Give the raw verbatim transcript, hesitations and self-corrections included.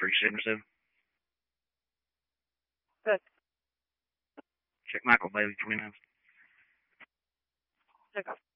three seven seven. Good. Check Michael Bailey twenty-nine. Check out.